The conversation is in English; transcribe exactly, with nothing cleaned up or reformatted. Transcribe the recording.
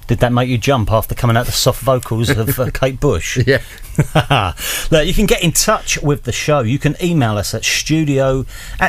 Did that make you jump after coming out the soft vocals of uh, Kate Bush? Yeah. Look, you can get in touch with the show. You can email us at studio at